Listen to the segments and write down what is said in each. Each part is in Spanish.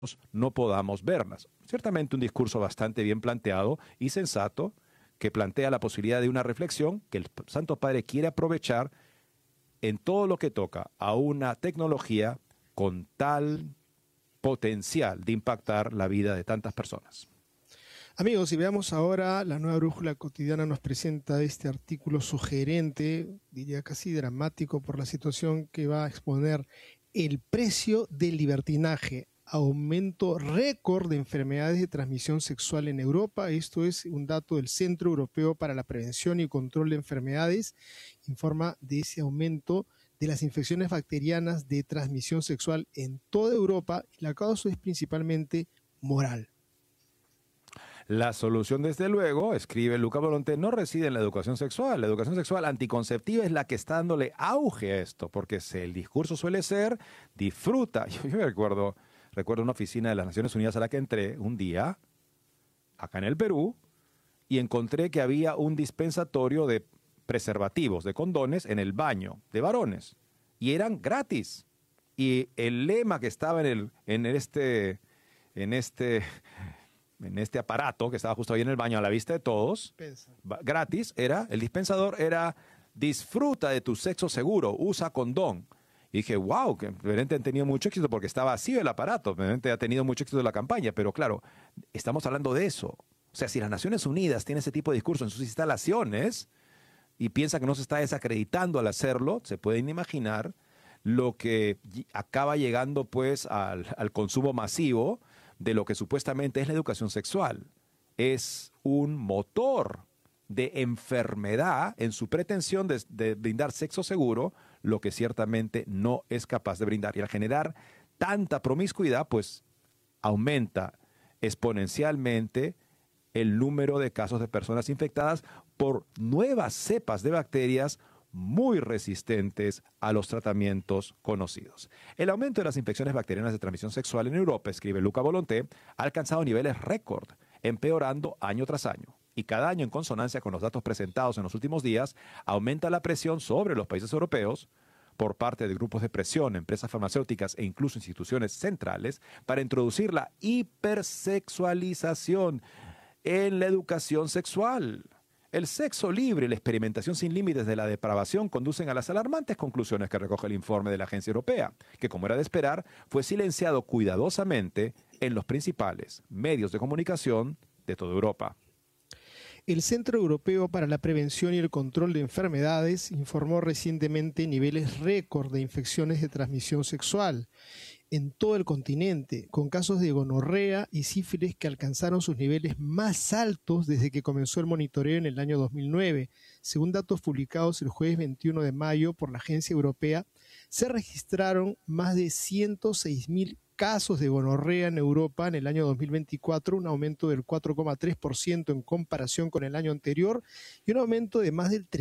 no podamos verlas. Ciertamente un discurso bastante bien planteado y sensato, que plantea la posibilidad de una reflexión que el Santo Padre quiere aprovechar en todo lo que toca a una tecnología con tal potencial de impactar la vida de tantas personas. Amigos, y veamos ahora, la Nueva Brújula Cotidiana nos presenta este artículo sugerente, diría casi dramático por la situación que va a exponer: el precio del libertinaje, aumento récord de enfermedades de transmisión sexual en Europa. Esto es un dato del Centro Europeo para la Prevención y Control de Enfermedades. Informa de ese aumento de las infecciones bacterianas de transmisión sexual en toda Europa, y la causa es principalmente moral. La solución, desde luego, escribe Luca Volonté, no reside en la educación sexual. La educación sexual anticonceptiva es la que está dándole auge a esto, porque el discurso suele ser, disfruta. Yo me recuerdo una oficina de las Naciones Unidas a la que entré un día, acá en el Perú, y encontré que había un dispensatorio de preservativos, de condones, en el baño de varones, y eran gratis. Y el lema que estaba en este aparato que estaba justo ahí en el baño a la vista de todos, gratis, el dispensador era: disfruta de tu sexo seguro, usa condón. Y dije, wow, que evidentemente han tenido mucho éxito porque está vacío el aparato, evidentemente ha tenido mucho éxito la campaña, pero claro, estamos hablando de eso. O sea, si las Naciones Unidas tienen ese tipo de discurso en sus instalaciones y piensa que no se está desacreditando al hacerlo, se pueden imaginar lo que acaba llegando pues al consumo masivo de lo que supuestamente es la educación sexual. Es un motor de enfermedad en su pretensión de brindar sexo seguro, lo que ciertamente no es capaz de brindar. Y al generar tanta promiscuidad, pues aumenta exponencialmente el número de casos de personas infectadas por nuevas cepas de bacterias muy resistentes a los tratamientos conocidos. El aumento de las infecciones bacterianas de transmisión sexual en Europa, escribe Luca Volonté, ha alcanzado niveles récord, empeorando año tras año. Y cada año, en consonancia con los datos presentados en los últimos días, aumenta la presión sobre los países europeos por parte de grupos de presión, empresas farmacéuticas e incluso instituciones centrales para introducir la hipersexualización en la educación sexual. El sexo libre y la experimentación sin límites de la depravación conducen a las alarmantes conclusiones que recoge el informe de la Agencia Europea, que, como era de esperar, fue silenciado cuidadosamente en los principales medios de comunicación de toda Europa. El Centro Europeo para la Prevención y el Control de Enfermedades informó recientemente niveles récord de infecciones de transmisión sexual en todo el continente, con casos de gonorrea y sífilis que alcanzaron sus niveles más altos desde que comenzó el monitoreo en el año 2009. Según datos publicados el jueves 21 de mayo por la Agencia Europea, se registraron más de 106.000 casos de gonorrea en Europa en el año 2024, un aumento del 4,3% en comparación con el año anterior y un aumento de más del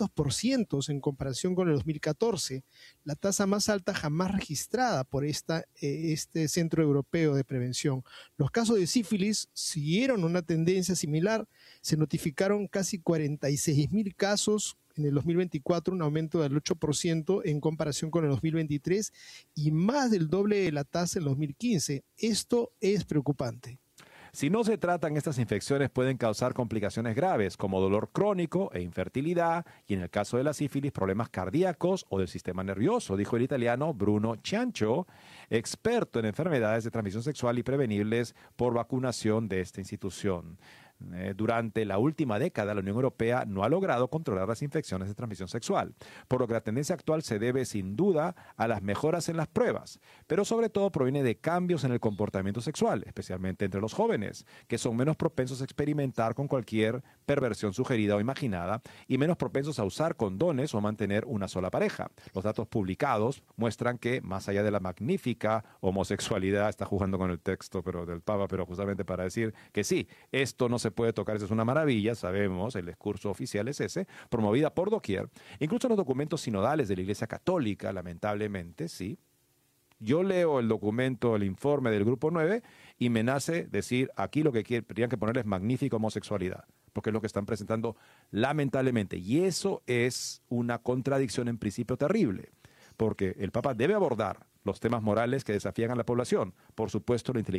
300% en comparación con el 2014, la tasa más alta jamás registrada por este Centro Europeo de Prevención. Los casos de sífilis siguieron una tendencia similar, se notificaron casi 46.000 casos en el 2024, un aumento del 8% en comparación con el 2023 y más del doble de la tasa en el 2015. Esto es preocupante. Si no se tratan, estas infecciones pueden causar complicaciones graves como dolor crónico e infertilidad y, en el caso de la sífilis, problemas cardíacos o del sistema nervioso, dijo el italiano Bruno Ciancio, experto en enfermedades de transmisión sexual y prevenibles por vacunación de esta institución. Durante la última década, la Unión Europea no ha logrado controlar las infecciones de transmisión sexual, por lo que la tendencia actual se debe sin duda a las mejoras en las pruebas, pero sobre todo proviene de cambios en el comportamiento sexual, especialmente entre los jóvenes, que son menos propensos a experimentar con cualquier perversión sugerida o imaginada y menos propensos a usar condones o mantener una sola pareja. Los datos publicados muestran que, más allá de la magnífica homosexualidad, está jugando con el texto del Papa, pero justamente para decir que sí, esto no se puede tocar, eso es una maravilla, sabemos, el discurso oficial es ese, promovida por doquier, incluso en los documentos sinodales de la Iglesia Católica, lamentablemente, sí. Yo leo el documento, el informe del Grupo 9 y me nace decir, aquí lo que querían que poner es magnífica homosexualidad, porque es lo que están presentando lamentablemente, y eso es una contradicción en principio terrible, porque el Papa debe abordar los temas morales que desafían a la población. Por supuesto, la inteligencia